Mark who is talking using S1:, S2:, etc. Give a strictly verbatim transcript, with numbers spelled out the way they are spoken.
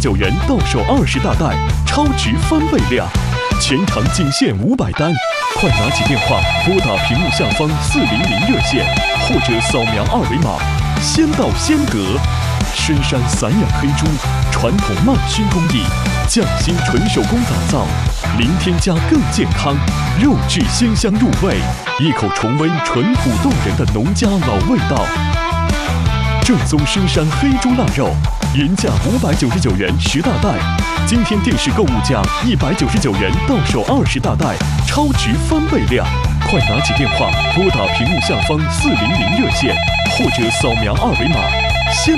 S1: 九元到手二十大袋，超值翻倍量，全场仅限五百单，快拿起电话拨打屏幕下方四零零热线，或者扫描二维码，先到先得。深山散养黑猪，传统慢熏工艺，匠心纯手工打造，零添加更健康，肉质鲜香入味，一口重温淳朴动人的农家老味道。正宗深山黑猪腊肉，原价五百九十九元十大袋，今天电视购物价一百九十九元到手二十大袋，超值翻倍量！快拿起电话拨打屏幕下方四零零热线，或者扫描二维码，先